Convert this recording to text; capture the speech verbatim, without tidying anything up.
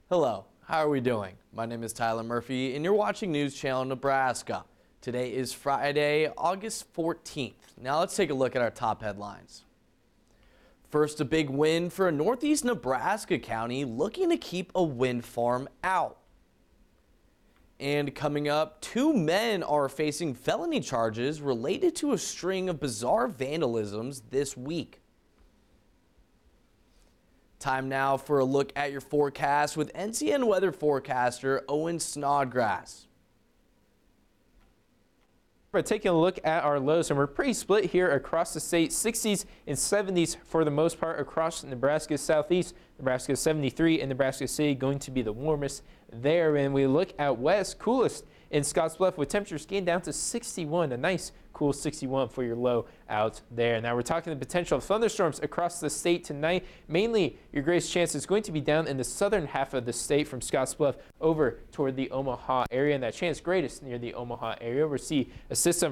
Hello, how are we doing? My name is Tyler Murphy and you're watching News Channel Nebraska. Today is Friday, August fourteenth. Now let's take a look at our top headlines. First, a big win for a northeast Nebraska county looking to keep a wind farm out. And coming up, two men are facing felony charges related to a string of bizarre vandalisms this week. Time now for a look at your forecast with N C N weather forecaster Owen Snodgrass. We're taking a look at our lows, and we're pretty split here across the state. sixties and seventies for the most part across Nebraska's southeast. Nebraska seventy-three and Nebraska City going to be the warmest there. And we look out west, coolest in Scottsbluff with temperatures getting down to sixty-one. A nice cool sixty-one for your low out there. Now we're talking the potential of thunderstorms across the state tonight. Mainly your greatest chance is going to be down in the southern half of the state from Scottsbluff over toward the Omaha area, and that chance greatest near the Omaha area. We'll see a system